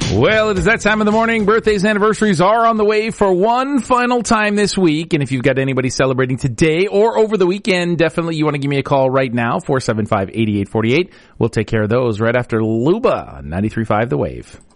Well, it is that time of the morning. Birthdays and anniversaries are on the way for one final time this week. And if you've got anybody celebrating today or over the weekend, definitely you want to give me a call right now, 475-8848. We'll take care of those right after Luba, 93.5 The Wave.